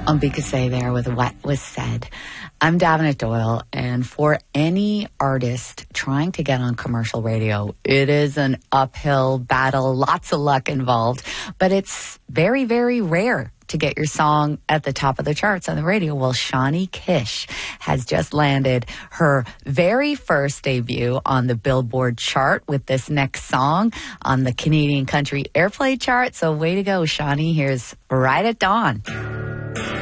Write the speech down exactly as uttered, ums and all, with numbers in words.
on B K C there with What Was Said. I'm Davenant Doyle, and for any artist trying to get on commercial radio, it is an uphill battle, lots of luck involved, but it's very, very rare to get your song at the top of the charts on the radio. Well, Shawnee Kish has just landed her very first debut on the Billboard chart with this next song on the Canadian Country Airplay chart. So way to go, Shawnee. Here's Right at Dawn.